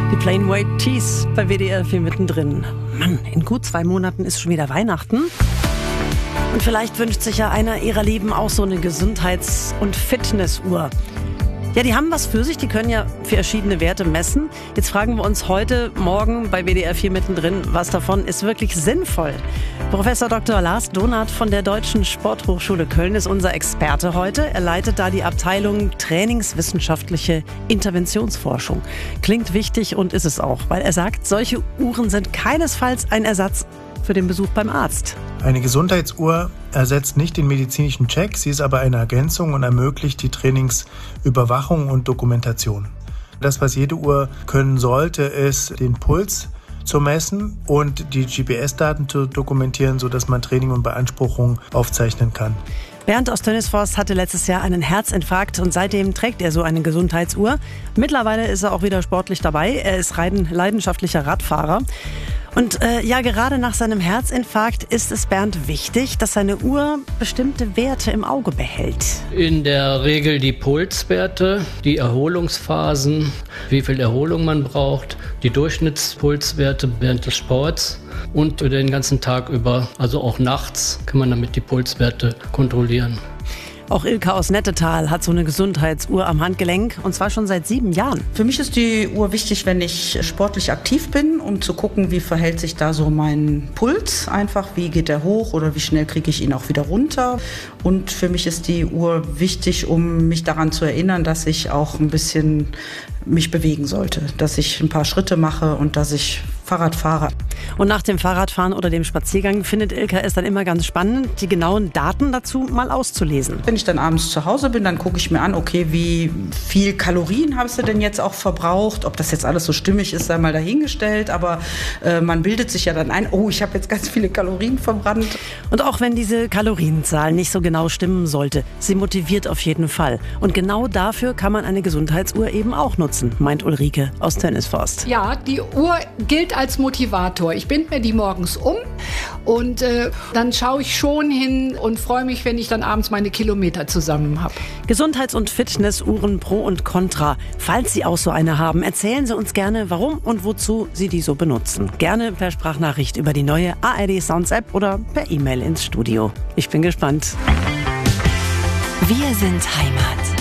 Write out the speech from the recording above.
Die Plain White Tees bei WDR 4 mittendrin. Mann, in gut 2 Monaten ist schon wieder Weihnachten. Und vielleicht wünscht sich ja einer ihrer Lieben auch so eine Gesundheits- und Fitnessuhr. Ja, die haben was für sich, die können ja verschiedene Werte messen. Jetzt fragen wir uns heute Morgen bei WDR 4 mittendrin, was davon ist wirklich sinnvoll. Professor Dr. Lars Donath von der Deutschen Sporthochschule Köln ist unser Experte heute. Er leitet da die Abteilung Trainingswissenschaftliche Interventionsforschung. Klingt wichtig und ist es auch, weil er sagt, solche Uhren sind keinesfalls ein Ersatz für den Besuch beim Arzt. Eine Gesundheitsuhr ersetzt nicht den medizinischen Check, sie ist aber eine Ergänzung und ermöglicht die Trainingsüberwachung und Dokumentation. Das, was jede Uhr können sollte, ist den Puls zu messen und die GPS-Daten zu dokumentieren, sodass man Training und Beanspruchung aufzeichnen kann. Bernd aus Tönisforst hatte letztes Jahr einen Herzinfarkt und seitdem trägt er so eine Gesundheitsuhr. Mittlerweile ist er auch wieder sportlich dabei. Er ist leidenschaftlicher Radfahrer. Und gerade nach seinem Herzinfarkt ist es Bernd wichtig, dass seine Uhr bestimmte Werte im Auge behält. In der Regel die Pulswerte, die Erholungsphasen, wie viel Erholung man braucht, die Durchschnittspulswerte während des Sports und den ganzen Tag über, also auch nachts, kann man damit die Pulswerte kontrollieren. Auch Ilka aus Nettetal hat so eine Gesundheitsuhr am Handgelenk und zwar schon seit 7 Jahren. Für mich ist die Uhr wichtig, wenn ich sportlich aktiv bin, um zu gucken, wie verhält sich da so mein Puls einfach, wie geht der hoch oder wie schnell kriege ich ihn auch wieder runter. Und für mich ist die Uhr wichtig, um mich daran zu erinnern, dass ich auch ein bisschen mich bewegen sollte, dass ich ein paar Schritte mache und dass ich Fahrrad fahre. Und nach dem Fahrradfahren oder dem Spaziergang findet Ilka es dann immer ganz spannend, die genauen Daten dazu mal auszulesen. Wenn ich dann abends zu Hause bin, dann gucke ich mir an, okay, wie viel Kalorien hast du denn jetzt auch verbraucht? Ob das jetzt alles so stimmig ist, sei mal dahingestellt, aber man bildet sich ja dann ein, oh, ich habe jetzt ganz viele Kalorien verbrannt. Und auch wenn diese Kalorienzahl nicht so genau stimmen sollte, sie motiviert auf jeden Fall. Und genau dafür kann man eine Gesundheitsuhr eben auch nutzen, meint Ulrike aus Tönisforst. Ja, die Uhr gilt als Motivator. Ich binde mir die morgens um und dann schaue ich schon hin und freue mich, wenn ich dann abends meine Kilometer zusammen habe. Gesundheits- und Fitnessuhren Pro und Contra. Falls Sie auch so eine haben, erzählen Sie uns gerne, warum und wozu Sie die so benutzen. Gerne per Sprachnachricht über die neue ARD Sounds App oder per E-Mail ins Studio. Ich bin gespannt. Wir sind Heimat.